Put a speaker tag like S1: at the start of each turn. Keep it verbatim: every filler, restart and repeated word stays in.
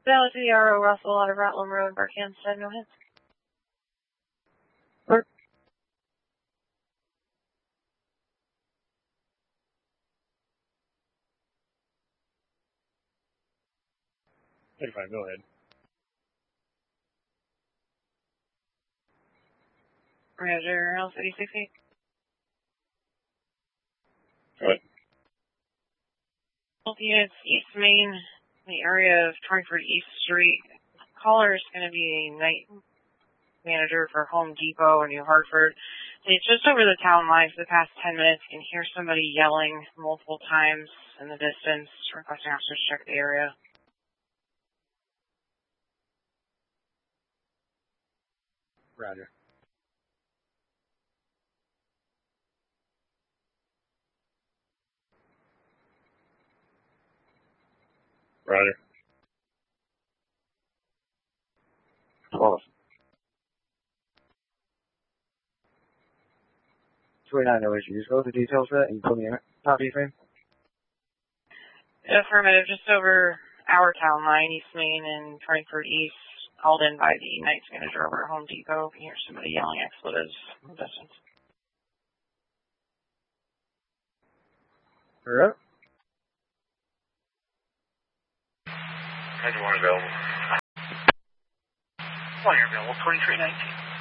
S1: Bell to the R O Russell out of Rattlin Road, Barkhamsted, go ahead. Work.
S2: thirty-five, go ahead.
S1: Roger, L thirty sixty.
S2: Go ahead.
S1: Both units, East Main, the area of Torringford East Street. Caller is going to be a night manager for Home Depot in New Hartford. It's just over the town line for the past ten minutes. You can hear somebody yelling multiple times in the distance, requesting officers to check the area.
S2: Roger. Roger.
S3: twelve. twenty-nine, no issues. Go with the details for that, including the top frame.
S1: Affirmative, just over our town line, East Main and Torringford East, called in by the night manager over at Home Depot. You can hear somebody yelling expletives in the distance.
S3: Alright.
S4: How'd you want available? Well, you're available, twenty-three nineteen.